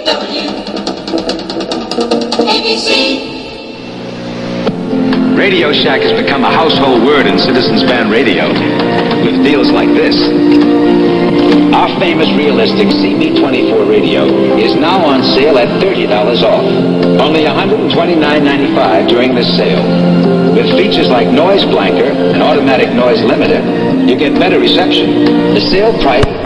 ABC. Radio Shack has become a household word in Citizens Band radio, with deals like this. Our famous realistic CB24 radio is now on sale at $30 off. Only $129.95 during this sale. With features like noise blanker and automatic noise limiter, you get better reception. The sale price